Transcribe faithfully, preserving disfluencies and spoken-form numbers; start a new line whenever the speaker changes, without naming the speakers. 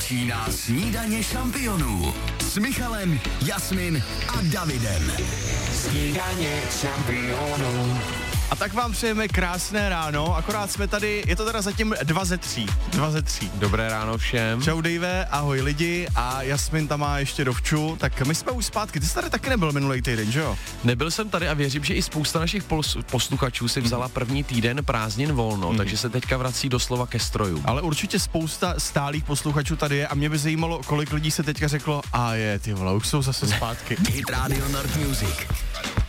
Začíná Snídaně šampionů s Michalem, Jasmin a Davidem. Snídaně šampionů.
A tak vám přejeme krásné ráno, akorát jsme tady, je to teda zatím dva ze tří. Dva ze tří.
Dobré ráno všem.
Čau Dave, ahoj lidi a Jasmin tam má ještě dovču, tak my jsme už zpátky, ty jsi tady taky nebyl minulý týden, že jo?
Nebyl jsem tady a věřím, že i spousta našich pos- posluchačů si vzala první týden prázdnin volno, mm. takže se teďka vrací doslova ke strojům.
Ale určitě spousta stálých posluchačů tady je a mě by zajímalo, kolik lidí se teďka řeklo, a je, ty vole, už jsou zase zpátky.
Hit Radio Nord Music.